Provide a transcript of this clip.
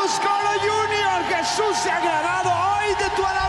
Colo Junior. Jesús se ha agradado hoy de tu alabanza.